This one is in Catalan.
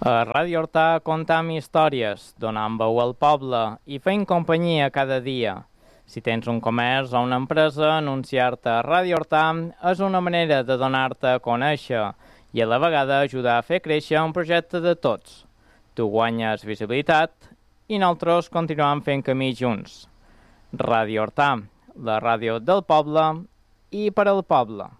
A Ràdio Hortà contem històries, donant veu al poble i fent companyia cada dia. Si tens un comerç o una empresa, anunciar-te a Ràdio Hortà és una manera de donar-te a conèixer i a la vegada ajudar a fer créixer un projecte de tots. Tu guanyes visibilitat i nosaltres continuem fent camí junts. Ràdio Hortà, la ràdio del poble i per al poble.